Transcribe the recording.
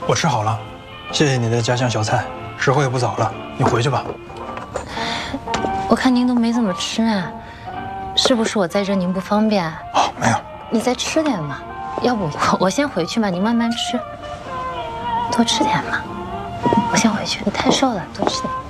我吃好了，谢谢你的家乡小菜。时候也不早了，你回去吧。 我看您都没怎么吃啊，是不是我在这您不方便？ 哦，没有。 你再吃点嘛，要不我先回去吧，你慢慢吃，多吃点嘛。我先回去，你太瘦了，多吃点。